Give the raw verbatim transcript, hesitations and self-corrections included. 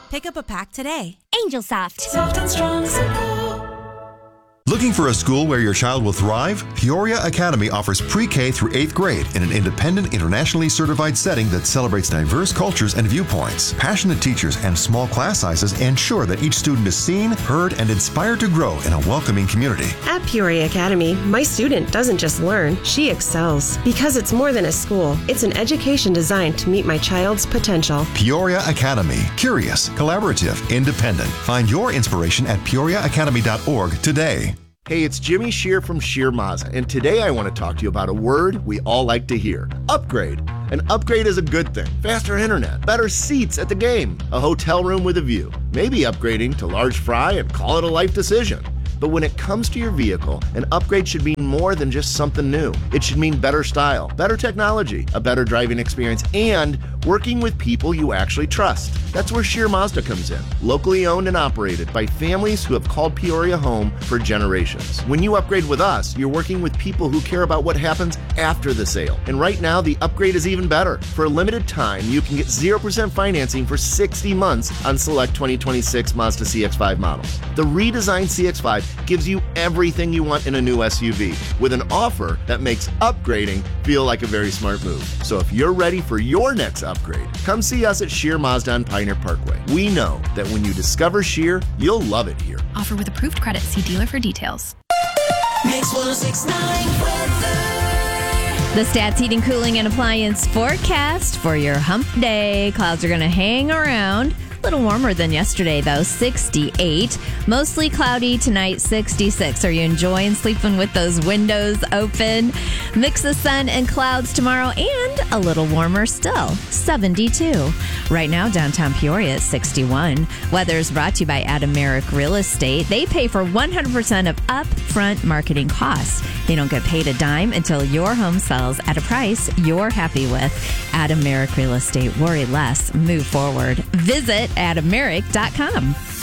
Pick up a pack today. Angel Soft. Soft and strong, simple. Looking for a school where your child will thrive? Peoria Academy offers pre-K through eighth grade in an independent, internationally certified setting that celebrates diverse cultures and viewpoints. Passionate teachers and small class sizes ensure that each student is seen, heard, and inspired to grow in a welcoming community. At Peoria Academy, my student doesn't just learn, she excels. Because it's more than a school, it's an education designed to meet my child's potential. Peoria Academy. Curious, collaborative, independent. Find your inspiration at peoria academy dot org today. Hey, it's Jimmy Shear from Shear Mazda, and today I want to talk to you about a word we all like to hear: upgrade. An upgrade is a good thing. Faster internet, better seats at the game, a hotel room with a view. Maybe upgrading to large fry and call it a life decision. But when it comes to your vehicle, an upgrade should mean more than just something new. It should mean better style, better technology, a better driving experience, and working with people you actually trust. That's where Shear Mazda comes in. Locally owned and operated by families who have called Peoria home for generations. When you upgrade with us, you're working with people who care about what happens after the sale. And right now, the upgrade is even better. For a limited time, you can get zero percent financing for sixty months on select twenty twenty-six Mazda C X five models. The redesigned C X five gives you everything you want in a new S U V with an offer that makes upgrading feel like a very smart move. So if you're ready for your next upgrade, come see us at Shear Mazda on Pioneer Parkway. We know that when you discover Shear, you'll love it here. Offer with approved credit. See dealer for details. Mix one oh six point nine weather. The Stats Heating, Cooling, and Appliance forecast for your hump day. Clouds are going to hang around. A little warmer than yesterday, though, sixty-eight. Mostly cloudy tonight, sixty-six. Are you enjoying sleeping with those windows open? Mix of sun and clouds tomorrow, and a little warmer still, seventy-two. Right now, downtown Peoria is sixty-one. Weather is brought to you by Adam Merrick Real Estate. They pay for one hundred percent of upfront marketing costs. They don't get paid a dime until your home sells at a price you're happy with. Adam Merrick Real Estate. Worry less. Move forward. Visit adam merrick dot com.